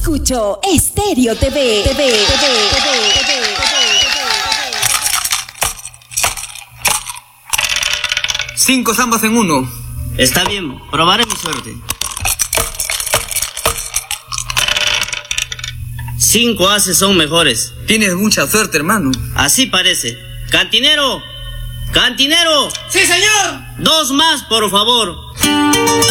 escucho Estéreo TV. Cinco zambas en uno. Está bien, probaré mi suerte. 5 ases son mejores. Tienes mucha suerte, hermano. Así parece. ¡Cantinero! ¡Cantinero! ¡Sí, señor! 2 más, por favor.